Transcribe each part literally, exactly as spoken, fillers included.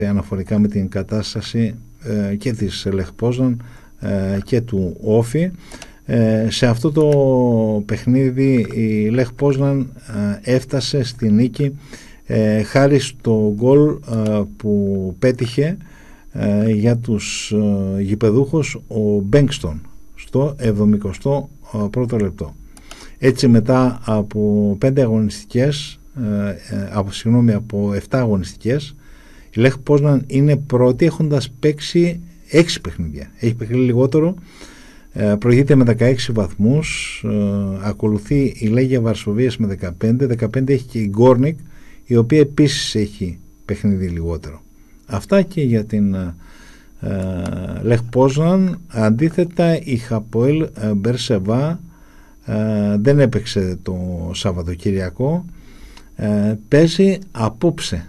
αναφορικά με την κατάσταση ε, και της Λεχ Πόζναν ε, και του Όφη. Ε, σε αυτό το παιχνίδι η Λεχ Πόζναν ε, έφτασε στη νίκη ε, χάρη στο γκολ ε, που πέτυχε ε, για τους ε, γηπεδούχους ο Μπέγκστον στο εβδομηκοστό πρώτο λεπτό. Έτσι μετά από πέντε αγωνιστικές ε, ε, από, συγγνώμη, από επτά αγωνιστικές η Λεχ Πόζναν είναι πρώτη έχοντας παίξει έξι παιχνίδια. Έχει παιχνίδι λιγότερο, ε, προηγείται με δεκαέξι βαθμούς, ε, ακολουθεί η Λέγια Βαρσοβίας με δεκαπέντε, δεκαπέντε έχει και η Γκόρνικ, η οποία επίσης έχει παιχνίδι λιγότερο. Αυτά και για την ε, Λεχ Πόζναν. Αντίθετα η Χαποέλ Μπερσεβά ε, δεν έπαιξε το Σαββατοκυριακό, ε, παίζει απόψε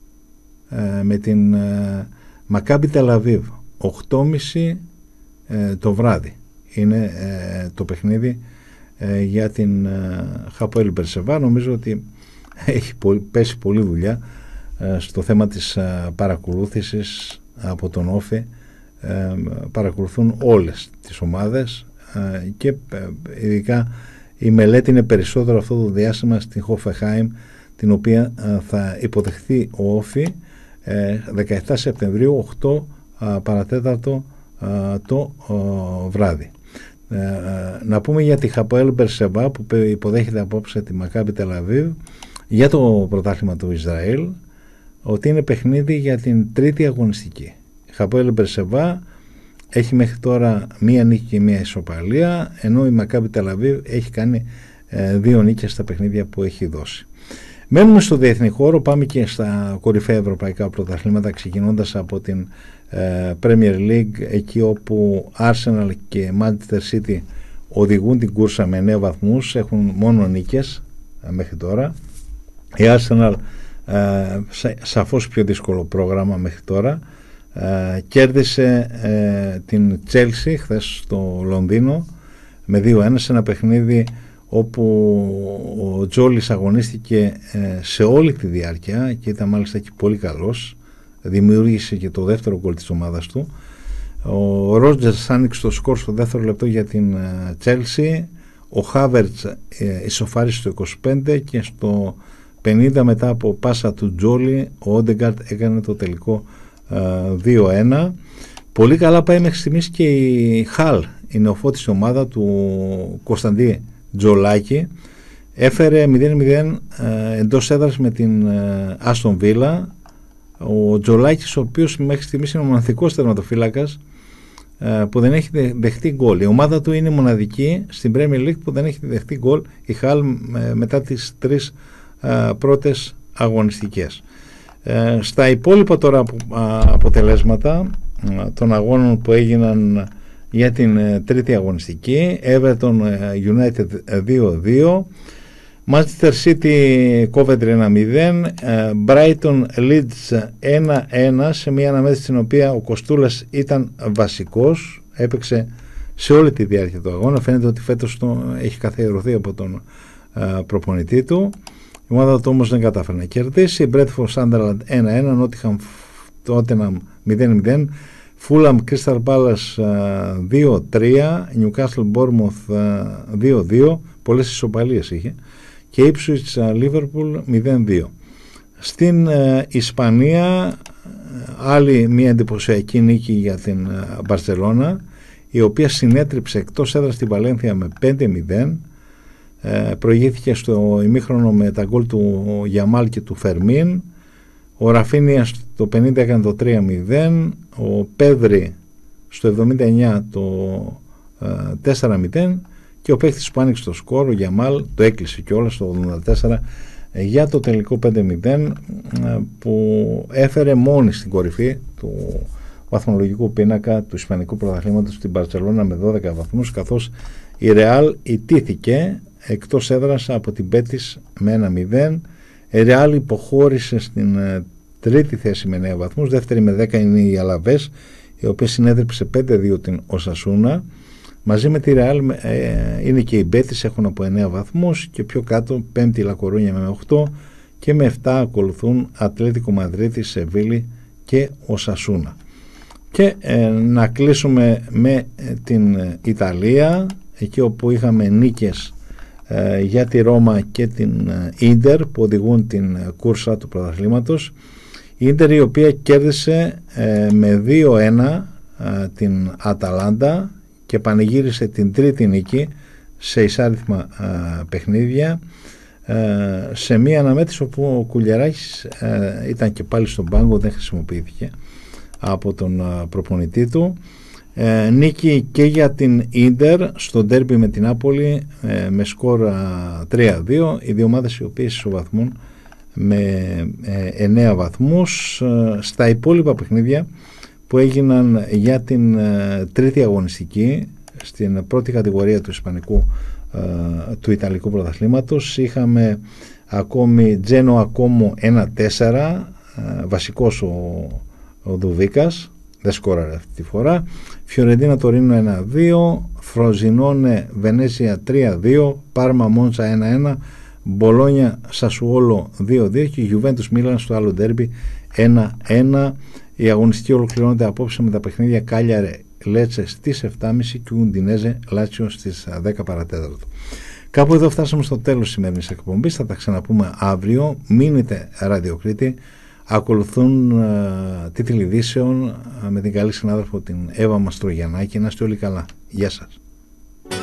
ε, με την ε, Μακάμπι Τελαβίβ οκτώ και μισή ε, το βράδυ είναι ε, το παιχνίδι ε, για την ε, Χαποέλ Μπερσεβά. Νομίζω ότι έχει πέσει πολλή δουλειά ε, στο θέμα της ε, παρακολούθησης από τον Όφη. Ε, παρακολουθούν όλες τις ομάδες ε, και ε, ειδικά η μελέτη είναι περισσότερο αυτό το διάστημα στην Χόφενχάιμ, την οποία ε, θα υποδεχθεί ο Όφη ε, δεκαεπτά Σεπτεμβρίου οκτώ παρατέταρτο ε, το ε, βράδυ. Ε, ε, να πούμε για τη Χαποέλ Μπερσεβά που υποδέχεται απόψε τη Μακάμπι Τελαβίβ για το πρωτάθλημα του Ισραήλ, ότι είναι παιχνίδι για την τρίτη αγωνιστική. Η Χαποέλ Μπερσεβά έχει μέχρι τώρα μία νίκη και μία ισοπαλία, ενώ η Μακάμπι Τελαβίβ έχει κάνει ε, δύο νίκες στα παιχνίδια που έχει δώσει. Μένουμε στο διεθνή χώρο, πάμε και στα κορυφαία ευρωπαϊκά πρωταθλήματα, ξεκινώντας από την ε, Premier League, εκεί όπου Arsenal και Manchester City οδηγούν την κούρσα με εννέα βαθμούς, έχουν μόνο νίκες ε, μέχρι τώρα. Η Arsenal ε, σα, σαφώς πιο δύσκολο πρόγραμμα μέχρι τώρα, ε, κέρδισε ε, την Chelsea χθες στο Λονδίνο με δύο ένα σε ένα παιχνίδι όπου ο Τζόλις αγωνίστηκε ε, σε όλη τη διάρκεια και ήταν μάλιστα και πολύ καλός, δημιούργησε και το δεύτερο γκολ της ομάδας του. Ο Ρότζερς άνοιξε το σκορ στο δεύτερο λεπτό για την Chelsea, ο Χάβερτς ε, ισοφάρισε στο είκοσι πέντε και στο πενήντα μετά από πάσα του Τζόλι ο Όντεγκαρτ έκανε το τελικό ε, δύο ένα. Πολύ καλά πάει μέχρι στιγμής και η Χαλ, η νεοφώτιστη ομάδα του Κωνσταντί Τζολάκη, έφερε μηδέν μηδέν ε, εντός έδρας με την Άστον Βίλα. Ο Τζολάκης, ο οποίος μέχρι στιγμής είναι ο μοναδικός τερματοφύλακας ε, που δεν έχει δεχτεί γκολ. Η ομάδα του είναι μοναδική στην Premier League που δεν έχει δεχτεί γκολ, η Χαλ ε, μετά τις τρεις ε, πρώτες αγωνιστικές. Ε, στα υπόλοιπα τώρα αποτελέσματα ε, των αγώνων που έγιναν για την ε, τρίτη αγωνιστική, Everton United δύο δύο, Manchester City Coventry ένα μηδέν, ε, Brighton Leeds ένα ένα, σε μια αναμέτρηση στην οποία ο Κοστούλας ήταν βασικός, έπαιξε σε όλη τη διάρκεια του αγώνα. Φαίνεται ότι φέτος το έχει καθιερωθεί από τον ε, προπονητή του. Η ομάδα του όμως δεν κατάφερε να κερδίσει. Bradford Sunderland ένα ένα, Nottingham Tottenham μηδέν μηδέν, Fulham Crystal Palace δύο τρία, Newcastle Bournemouth δύο δύο, πολλές ισοπαλίες είχε, και Ipswich Liverpool μηδέν δύο. Στην uh, Ισπανία άλλη μια εντυπωσιακή νίκη για την uh, Barcelona, η οποία συνέτριψε εκτός έδρας την Βαλένθια με πέντε μηδέν. Uh, προηγήθηκε στο ημίχρονο με τα γκολ του Γιαμάλ και του Φερμίν. Ο Ραφίνια στο πενήντα έκανε το τρία μηδέν, ο Πέδρη στο εβδομήντα εννιά το uh, τέσσερα μηδέν και ο παίκτης που άνοιξε το σκορ, ο Γιαμάλ, το έκλεισε κιόλας στο ογδόντα τέσσερα για το τελικό πέντε μηδέν, που έφερε μόνη στην κορυφή του βαθμολογικού πίνακα του Ισπανικού πρωταθλήματος στην Μπαρτσελώνα με δώδεκα βαθμούς, καθώς η Ρεάλ ιτήθηκε εκτός έδρας από την Μπέτις με ένα μηδέν. Η Ρεάλ υποχώρησε στην τρίτη θέση με εννέα βαθμούς, δεύτερη με δέκα είναι η Αλαβές, η οποία συνέδριψε πέντε δύο την Οσασούνα. Μαζί με τη Ρεάλ ε, είναι και οι Μπέτις, έχουν από εννέα βαθμούς, και πιο κάτω πέμπτη η Λακορούνια με οκτώ και με επτά ακολουθούν Ατλέτικο Μαδρίτη, Σεβίλη και Οσασούνα. Και ε, να κλείσουμε με την Ιταλία, εκεί όπου είχαμε νίκες ε, για τη Ρώμα και την Ίντερ που οδηγούν την κούρσα του πρωταθλήματος. Η Ίντερ, η οποία κέρδισε ε, με δύο ένα ε, την Αταλάντα και πανηγύρισε την τρίτη νίκη σε εισάριθμα ε, παιχνίδια, ε, σε μία αναμέτρηση όπου ο Κουλιεράκης ε, ήταν και πάλι στον πάγκο, δεν χρησιμοποιήθηκε από τον ε, προπονητή του. Ε, νίκη και για την Ίντερ στο ντέρμπι με την Νάπολη ε, με σκορ ε, τρία δύο, οι δύο ομάδες οι οποίες ισοβαθμούν με ε, εννέα βαθμούς. Ε, στα υπόλοιπα παιχνίδια που έγιναν για την ε, τρίτη αγωνιστική στην πρώτη κατηγορία του Ισπανικού ε, του Ιταλικού πρωταθλήματος, είχαμε ακόμη Τζένοα Κόμο ένα τέσσερα, ε, βασικός ο, ο Δουβίκας, δεν σκόραρε αυτή τη φορά. Φιωρεντίνα Τωρίνο ένα δύο, Φροζινόνε Βενέζια τρία δύο, Πάρμα Μόντσα ένα ένα, Μπολόνια Σασουόλο δύο δύο και Γιουβέντους Μίλαν στο άλλο ντέρμπι ένα ένα. Η αγωνιστική ολοκληρώνεται απόψε με τα παιχνίδια Κάλιαρε Λέτσε στις επτά και μισή και Ουντινέζε Λάτσιο στις δέκα παρατέταρτο. Κάπου εδώ φτάσαμε στο τέλος της σημερινής εκπομπής. Θα τα ξαναπούμε αύριο. Μείνετε ραδιοκρίτη. Ακολουθούν uh, τίτλοι ειδήσεων uh, με την καλή συνάδελφο την Εύα Μαστρογιαννάκη. Να είστε όλοι καλά. Γεια σας.